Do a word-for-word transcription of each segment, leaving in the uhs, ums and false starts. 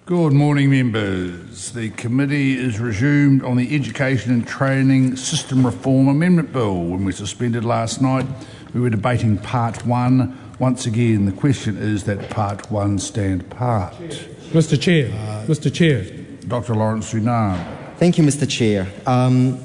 Good morning, members. The committee is resumed on the Education and Training System Reform Amendment Bill. When we suspended last night, we were debating Part one. Once again, the question is that Part one stand part. Mister Chair, uh, Mister Chair. Doctor Lawrence Sunan. Thank you, Mister Chair. Um,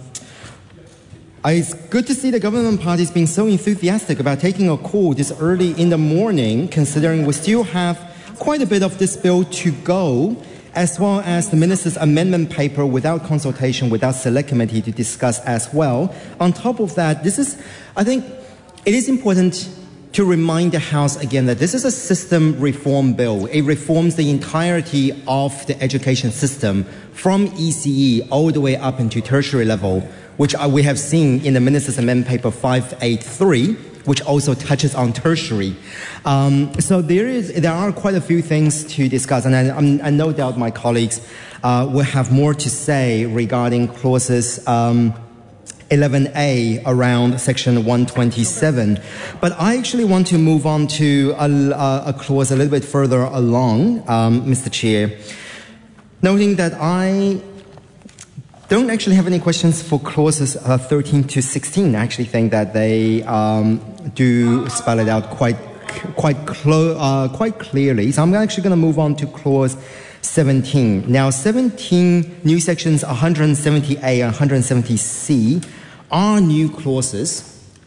It's good to see the government parties being so enthusiastic about taking a call this early in the morning, considering we still have quite a bit of this bill to go, as well as the Minister's amendment paper without consultation, without select committee to discuss as well. On top of that, this is, I think, it is important to remind the House again that this is a system reform bill. It reforms the entirety of the education system from E C E all the way up into tertiary level, which we have seen in the Minister's Amendment Paper five eighty-three, which also touches on tertiary. Um, so there is, there are quite a few things to discuss, and I, I no doubt my colleagues uh, will have more to say regarding clauses um, eleven A around Section one twenty-seven. But I actually want to move on to a, a clause a little bit further along, um, Mister Chair, noting that I don't actually have any questions for clauses uh, thirteen to sixteen. I actually think that they um, do spell it out quite quite clo- uh, quite clearly. So I'm actually going to move on to clause seventeen. Now, seventeen new sections one seventy A and one seventy C are new clauses.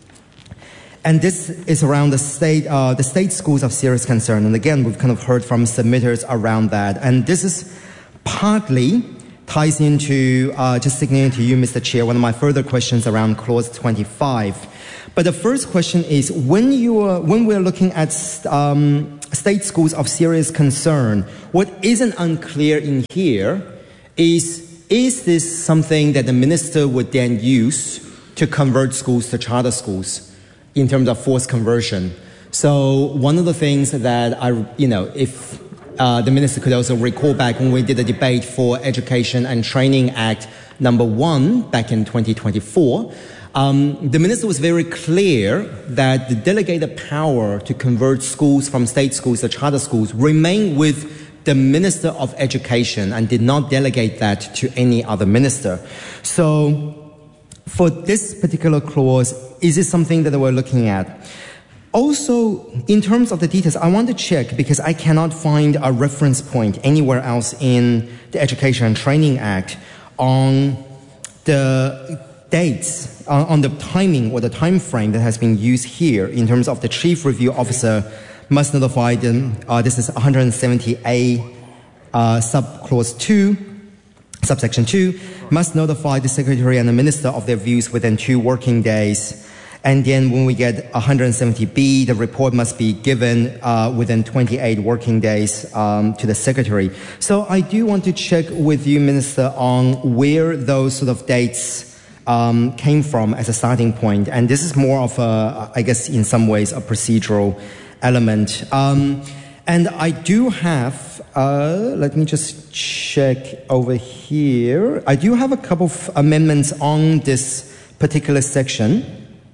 And this is around the state, uh, the state schools of serious concern. And again, we've kind of heard from submitters around that. And this is partly ties into, uh, just signaling to you, Mister Chair, one of my further questions around clause twenty-five. But the first question is, when you are, when we're looking at um, state schools of serious concern, what isn't unclear in here is, is this something that the minister would then use to convert schools to charter schools in terms of forced conversion? So one of the things that I, you know, if Uh, the minister could also recall back when we did the debate for Education and Training Act number one back in twenty twenty-four, um, the minister was very clear that the delegated power to convert schools from state schools to charter schools remained with the Minister of Education and did not delegate that to any other minister. So for this particular clause, is it something that we're looking at? Also, in terms of the details, I want to check because I cannot find a reference point anywhere else in the Education and Training Act on the dates, uh, on the timing or the time frame that has been used here in terms of the Chief Review Officer must notify them. Uh, this is one seventy A uh, subclause two, subsection two, must notify the Secretary and the Minister of their views within two working days. And then when we get one seventy B, the report must be given uh, within twenty-eight working days um, to the Secretary. So I do want to check with you, Minister, on where those sort of dates um, came from as a starting point. And this is more of a, I guess, in some ways, a procedural element. Um, and I do have, uh, let me just check over here. I do have a couple of amendments on this particular section.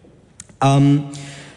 Um,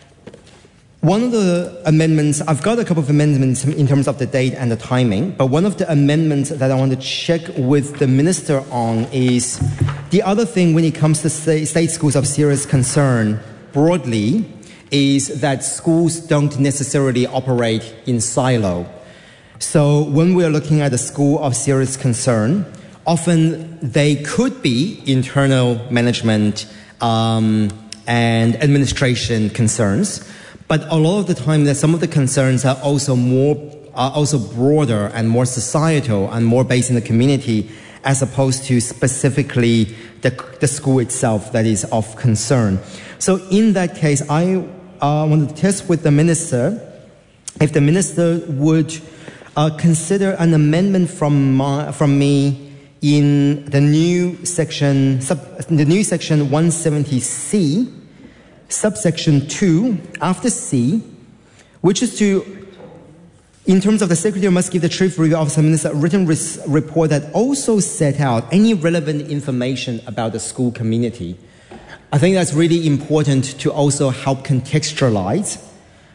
one of the amendments, I've got a couple of amendments in terms of the date and the timing, but one of the amendments that I want to check with the minister on is the other thing when it comes to state schools of serious concern broadly is that schools don't necessarily operate in silo. So when we're looking at a school of serious concern, often they could be internal management um, and administration concerns, but a lot of the time that some of the concerns are also more, are also broader and more societal and more based in the community as opposed to specifically the, the school itself that is of concern. So in that case, I uh, want to test with the minister if the minister would uh, consider an amendment from my, from me in the new section, sub, the new section one seventy C, subsection two, after C, which is to, in terms of the Secretary must give the Chief Review Officer Minister a written res- report that also set out any relevant information about the school community. I think that's really important to also help contextualize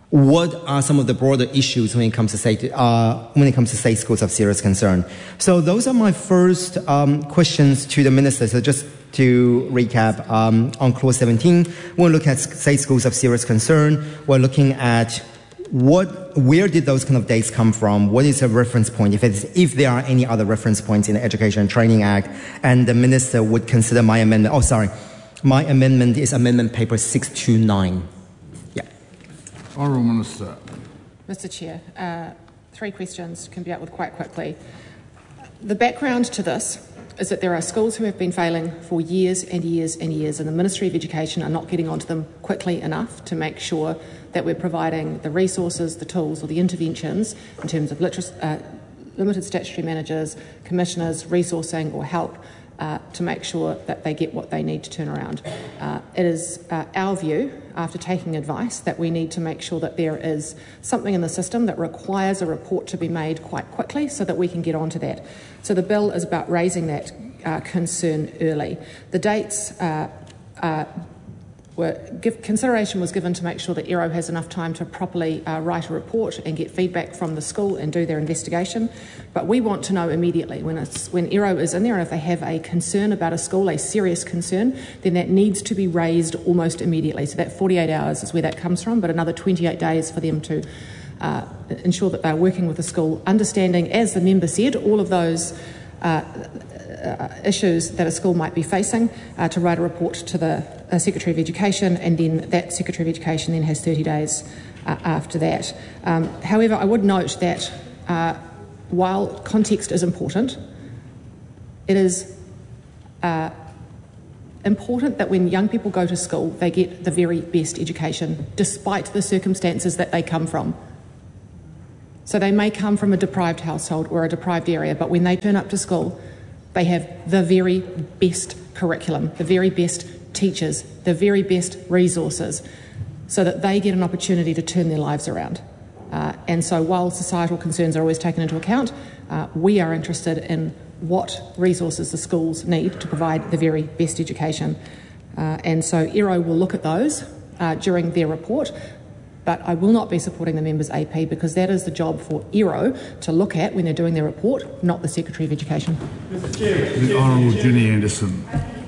what are some of the broader issues when it comes to state, uh, when it comes to state schools of serious concern. So those are my first um, questions to the Minister. So just to recap, um, on clause seventeen, we're looking at state schools of serious concern. We're looking at what, where did those kind of dates come from? What is a reference point, if, it's, if there are any other reference points in the Education and Training Act? And the Minister would consider my amendment. Oh, sorry. My amendment is amendment paper six two nine. Yeah. Honourable Minister. Mister Chair, uh, three questions can be dealt with quite quickly. The background to this is that there are schools who have been failing for years and years and years, and the Ministry of Education are not getting onto them quickly enough to make sure that we're providing the resources, the tools or the interventions in terms of literacy, uh, limited statutory managers, commissioners, resourcing or help uh, to make sure that they get what they need to turn around. Uh, it is uh, our view, after taking advice, that we need to make sure that there is something in the system that requires a report to be made quite quickly so that we can get onto that. So the bill is about raising that uh, concern early. The dates uh, uh, were give, consideration was given to make sure that E R O has enough time to properly uh, write a report and get feedback from the school and do their investigation. But we want to know immediately when, it's, when E R O is in there, and if they have a concern about a school, a serious concern, then that needs to be raised almost immediately. So that forty-eight hours is where that comes from, but another twenty-eight days for them to uh, ensure that they're working with the school, understanding, as the member said, all of those uh, Uh, issues that a school might be facing, uh, to write a report to the uh, Secretary of Education, and then that Secretary of Education then has thirty days uh, after that. Um, however, I would note that uh, while context is important, it is uh, important that when young people go to school, they get the very best education, despite the circumstances that they come from. So they may come from a deprived household or a deprived area, but when they turn up to school, they have the very best curriculum, the very best teachers, the very best resources, so that they get an opportunity to turn their lives around. Uh, and so while societal concerns are always taken into account, uh, we are interested in what resources the schools need to provide the very best education. Uh, and so E R O will look at those uh, during their report. But I will not be supporting the member's A P, because that is the job for E R O to look at when they're doing their report, not the Secretary of Education. The Honourable Ginny Anderson.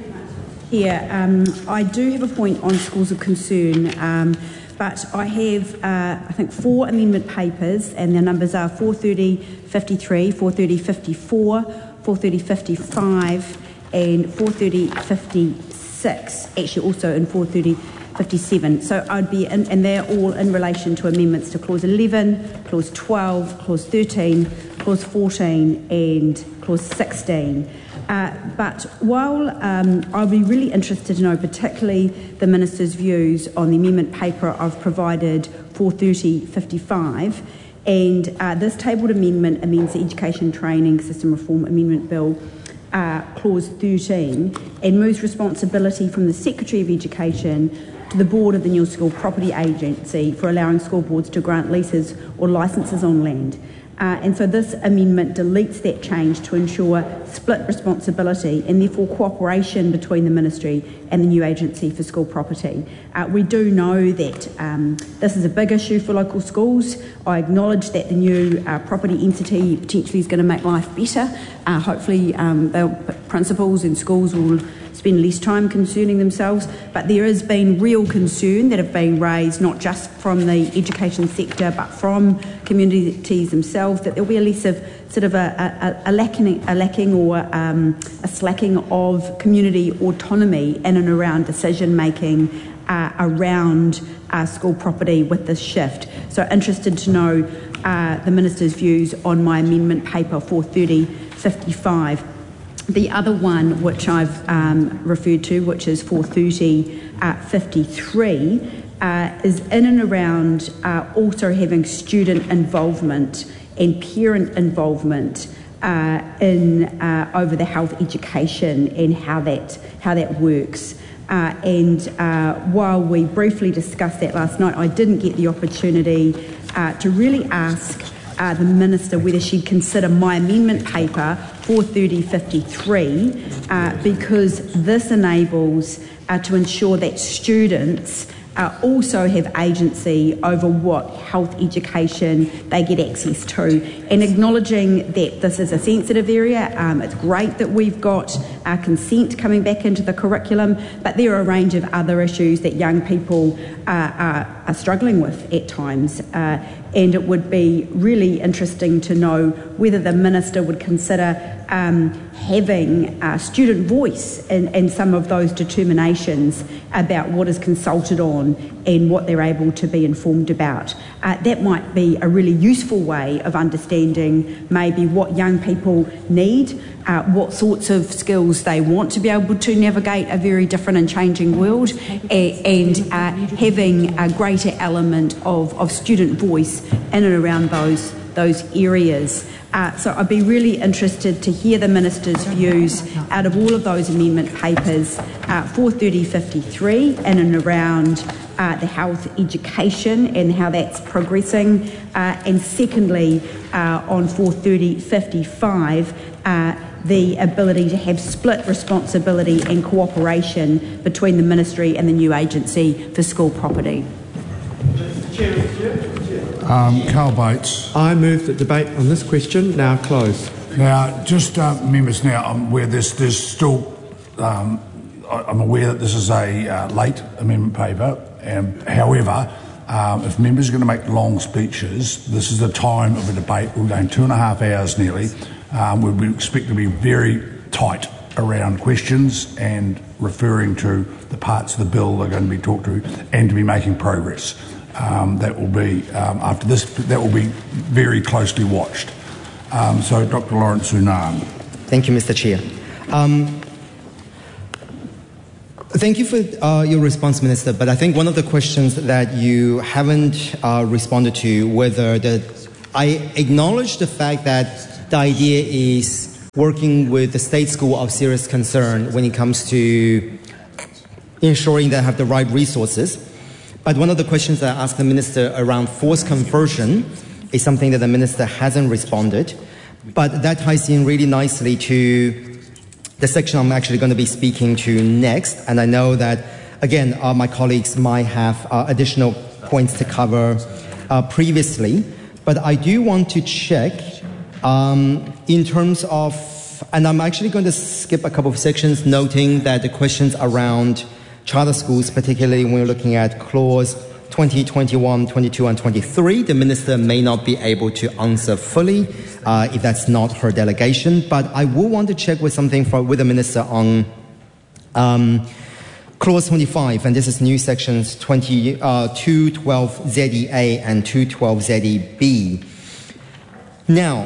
Yeah, um, I do have a point on schools of concern, um, but I have, uh, I think, four amendment papers, and their numbers are four thirty fifty-three, four thirty fifty-four, four thirty fifty-five, and four thirty fifty-six, actually also in four thirty fifty-seven. So I'd be in, and they're all in relation to amendments to clause eleven, clause twelve, clause thirteen, clause fourteen and clause sixteen. Uh, but while um, I'll be really interested to know particularly the Minister's views on the amendment paper I've provided, four thirty fifty-five, and uh, this tabled amendment amends the Education Training System Reform Amendment Bill, uh, clause thirteen, and moves responsibility from the Secretary of Education to the board of the New School Property Agency for allowing school boards to grant leases or licences on land. Uh, and so this amendment deletes that change to ensure split responsibility and therefore cooperation between the Ministry and the new Agency for School Property. Uh, we do know that um, this is a big issue for local schools. I acknowledge that the new uh, property entity potentially is going to make life better. Uh, hopefully um, principals and schools will spend less time concerning themselves, but there has been real concern that have been raised not just from the education sector but from communities themselves, that there will be a less of sort of a, a, a, lacking, a lacking or um, a slacking of community autonomy in and around decision making uh, around uh, school property with this shift. So interested to know uh, the Minister's views on my amendment paper four thirty fifty-five. The other one which I've um, referred to, which is four thirty fifty-three, uh, is in and around uh, also having student involvement and parent involvement uh, in uh, over the health education and how that how that works. Uh, and uh, while we briefly discussed that last night, I didn't get the opportunity uh, to really ask Uh, the Minister whether she'd consider my amendment paper four thirty fifty-three uh, because this enables uh, to ensure that students uh, also have agency over what health education they get access to, and acknowledging that this is a sensitive area. Um, it's great that we've got uh, consent coming back into the curriculum, but there are a range of other issues that young people uh, are, are struggling with at times. Uh, and it would be really interesting to know whether the Minister would consider um, having uh, student voice in, in some of those determinations about what is consulted on and what they're able to be informed about. Uh, that might be a really useful way of understanding maybe what young people need, uh, what sorts of skills they want to be able to navigate a very different and changing world, and, and uh, having a greater element of, of student voice in and around those, those areas. Uh, so I'd be really interested to hear the Minister's views out of all of those amendment papers, uh, four thirty fifty-three in and around uh, the health education and how that's progressing, uh, and secondly uh, on four thirty fifty-five, uh, the ability to have split responsibility and cooperation between the Ministry and the new agency for school property. Um, Carl Bates. I move that debate on this question now close. Now, just uh, members, now um, where there's, there's still, um, I- I'm aware that this is a uh, late amendment paper, and however, um, if members are going to make long speeches, this is the time of a debate. We're going two and a half hours nearly. Um, we we expect to be very tight around questions and referring to the parts of the bill that are going to be talked to, and to be making progress. Um, that will be, um, after this, that will be very closely watched. Um, so, Doctor Lawrence Unan. Thank you, Mister Chair. Um, thank you for uh, your response, Minister, but I think one of the questions that you haven't uh, responded to, whether the, I acknowledge the fact that the idea is working with the State School of Serious Concern when it comes to ensuring they have the right resources. But one of the questions that I asked the Minister around forced conversion is something that the Minister hasn't responded. But that ties in really nicely to the section I'm actually going to be speaking to next. And I know that, again, uh, my colleagues might have uh, additional points to cover uh, previously. But I do want to check um, in terms of, and I'm actually going to skip a couple of sections, noting that the questions around charter schools, particularly when we're looking at clause twenty, twenty-one, twenty-two, and twenty-three, the Minister may not be able to answer fully uh, if that's not her delegation. But I will want to check with something for, with the Minister on um, clause twenty-five, and this is new sections twenty, uh, two twelve Z E A and two twelve Z E B. Now,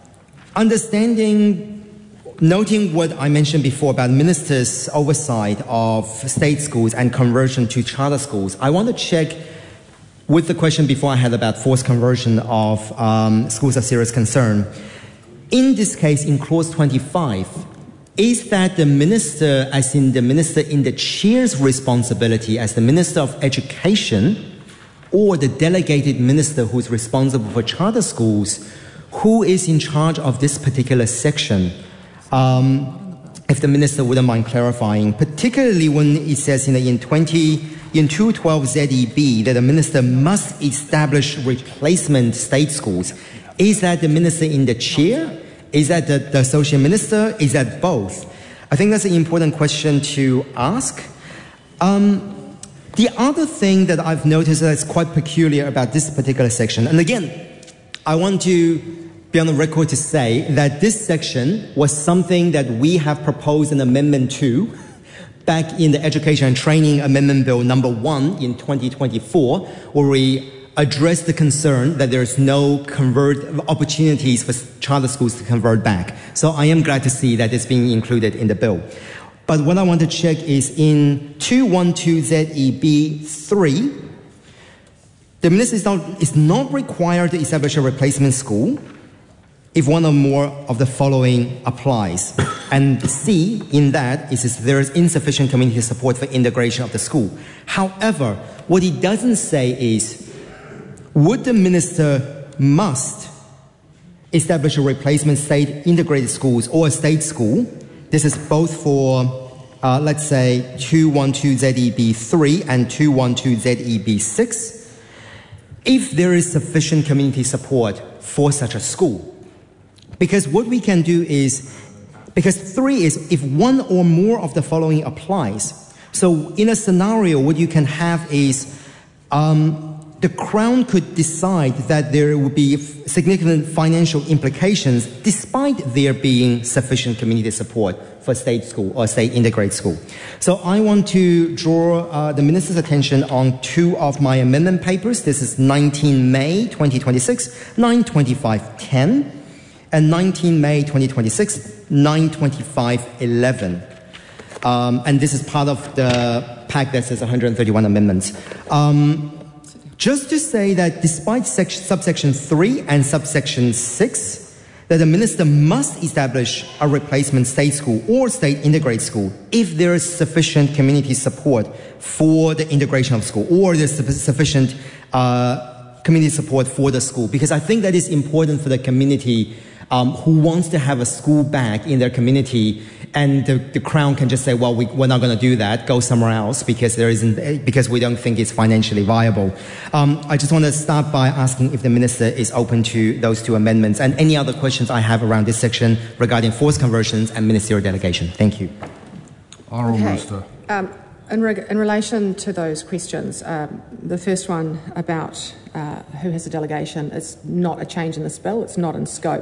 understanding Noting what I mentioned before about ministers' oversight of state schools and conversion to charter schools, I want to check with the question before I had about forced conversion of um, schools of serious concern. In this case, in clause twenty-five, is that the minister, as in the minister in the chair's responsibility as the Minister of Education, or the delegated minister who's responsible for charter schools, who is in charge of this particular section? Um, if the Minister wouldn't mind clarifying, particularly when it says in, the, in, twenty, in two twelve Z E B that the Minister must establish replacement state schools. Is that the Minister in the chair? Is that the, the Associate Minister? Is that both? I think that's an important question to ask. Um, the other thing that I've noticed that's quite peculiar about this particular section, and again, I want to be on the record to say that this section was something that we have proposed an amendment to back in the Education and Training Amendment Bill number one in twenty twenty-four, where we addressed the concern that there's no convert opportunities for charter schools to convert back. So I am glad to see that it's being included in the bill. But what I want to check is in two twelve Z E B three, the Minister is not, is not required to establish a replacement school if one or more of the following applies. And C, in that, is there is insufficient community support for integration of the school. However, what he doesn't say is, would the Minister must establish a replacement state integrated schools or a state school? This is both for uh, let's say two twelve Z E B three and two twelve Z E B six, if there is sufficient community support for such a school. Because what we can do is, because three is if one or more of the following applies. So in a scenario, what you can have is um, the Crown could decide that there will be significant financial implications despite there being sufficient community support for state school or state integrated school. So I want to draw uh, the Minister's attention on two of my amendment papers. This is nineteen May twenty twenty-six, nine twenty-five ten, and nineteen May twenty twenty-six, nine twenty-five eleven. Um, and this is part of the pack that says one hundred thirty-one amendments. Um, just to say that despite section, subsection three and subsection six, that the minister must establish a replacement state school or state integrated school if there is sufficient community support for the integration of school, or there's sufficient uh, community support for the school. Because I think that is important for the community um, who wants to have a school back in their community, and the, the Crown can just say, well, we, we're not going to do that, go somewhere else because there isn't, because we don't think it's financially viable. Um, I just want to start by asking if the Minister is open to those two amendments and any other questions I have around this section regarding forced conversions and ministerial delegation. Thank you. Honourable Okay. Minister. Um, in, reg- in relation to those questions, um, the first one about uh, who has a delegation is not a change in this bill, it's not in scope.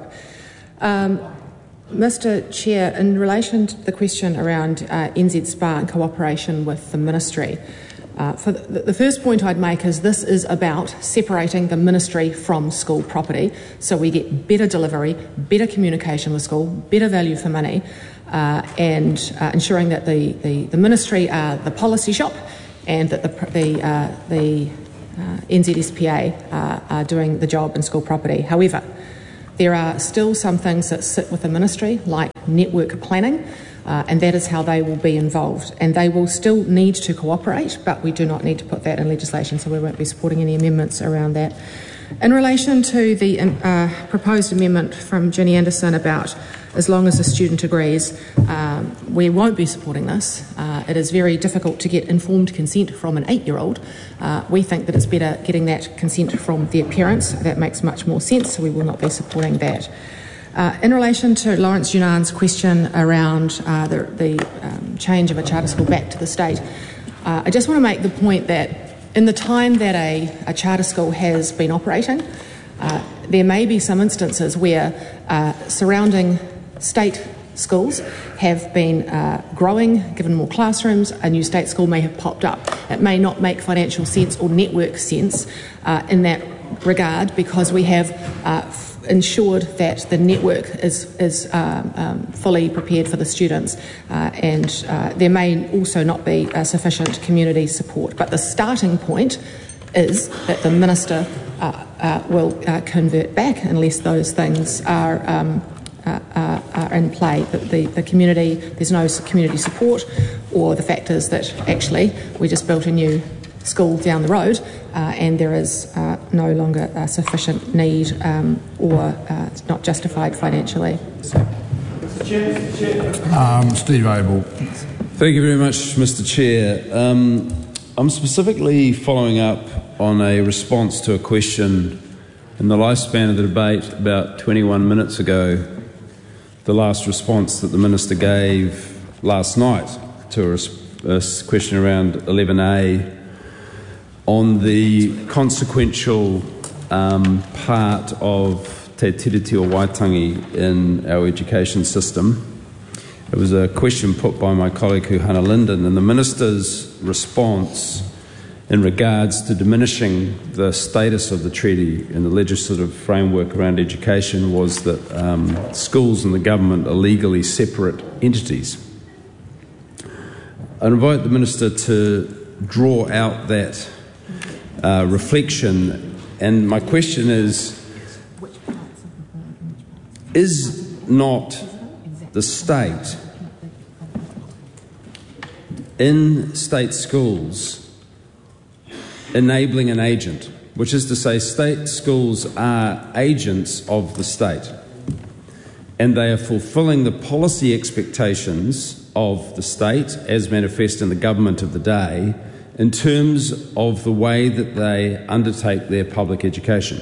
Um, Mister Chair, in relation to the question around uh, N Z SPA and cooperation with the Ministry, uh, for the, the first point I'd make is this is about separating the Ministry from school property, so we get better delivery, better communication with school, better value for money, uh, and uh, ensuring that the, the, the Ministry are the policy shop and that the, the, uh, the uh, N Z S P A uh, are doing the job in school property. However, there are still some things that sit with the Ministry, like network planning, uh, and that is how they will be involved. And they will still need to cooperate, but we do not need to put that in legislation, so we won't be supporting any amendments around that. In relation to the uh, proposed amendment from Ginny Anderson about as long as the student agrees, um, we won't be supporting this. Uh, it is very difficult to get informed consent from an eight-year-old. Uh, we think that it's better getting that consent from their parents. That makes much more sense, so we will not be supporting that. Uh, in relation to Lawrence Yunan's question around uh, the, the um, change of a charter school back to the state, uh, I just want to make the point that in the time that a, a charter school has been operating, uh, there may be some instances where uh, surrounding state schools have been uh, growing, given more classrooms, a new state school may have popped up. It may not make financial sense or network sense uh, in that regard, because we have uh, ensured that the network is, is um, um, fully prepared for the students, uh, and uh, there may also not be uh, sufficient community support. But the starting point is that the Minister uh, uh, will uh, convert back unless those things are um, Uh, uh, are in play. The, the, the community, there's no community support, or the fact is that actually we just built a new school down the road uh, and there is uh, no longer uh, sufficient need um, or uh, it's not justified financially. So. Um, Steve Abel. Thank you very much, Mister Chair. Um, I'm specifically following up on a response to a question in the lifespan of the debate about twenty-one minutes ago. The last response that the Minister gave last night to a, a question around eleven A on the consequential um, part of Te Tiriti o Waitangi in our education system. It was a question put by my colleague Huhana Linden, and the Minister's response in regards to diminishing the status of the treaty and the legislative framework around education was that um, schools and the government are legally separate entities. I invite the Minister to draw out that uh, reflection, and my question is, is not the state in state schools enabling an agent, which is to say state schools are agents of the state, and they are fulfilling the policy expectations of the state, as manifest in the government of the day, in terms of the way that they undertake their public education.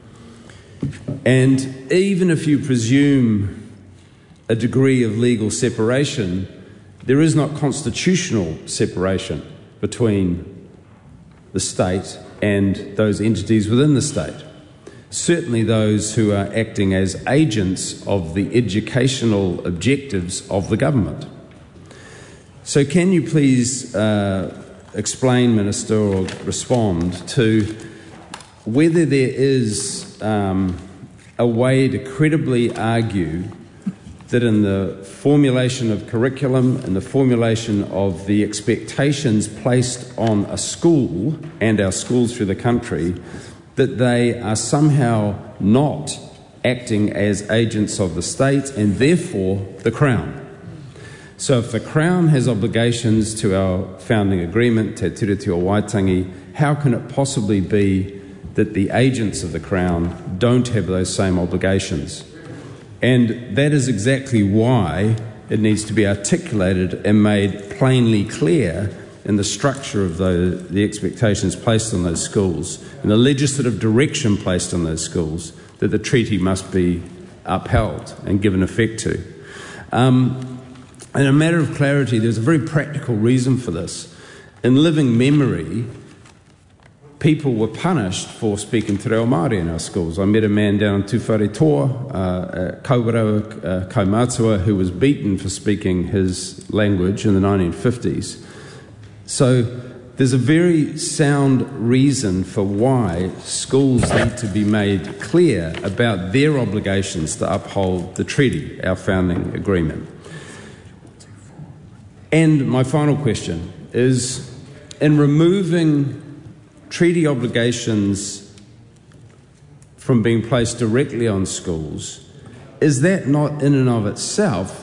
And even if you presume a degree of legal separation, there is not constitutional separation between the state and those entities within the state. Certainly those who are acting as agents of the educational objectives of the government. So can you please uh, explain, Minister, or respond to whether there is um, a way to credibly argue that in the formulation of curriculum and the formulation of the expectations placed on a school and our schools through the country, that they are somehow not acting as agents of the state and therefore the Crown. So if the Crown has obligations to our founding agreement, Te Tiriti o Waitangi, how can it possibly be that the agents of the Crown don't have those same obligations? And that is exactly why it needs to be articulated and made plainly clear in the structure of the, the expectations placed on those schools and the legislative direction placed on those schools that the treaty must be upheld and given effect to. Um, in a matter of clarity, there's a very practical reason for this. In living memory, people were punished for speaking te reo Māori in our schools. I met a man down in Tuwharetoa, uh, Kawerau, uh, Kaumātua, who was beaten for speaking his language in the nineteen fifties. So there's a very sound reason for why schools need to be made clear about their obligations to uphold the treaty, our founding agreement. And my final question is, in removing treaty obligations from being placed directly on schools, is that not in and of itself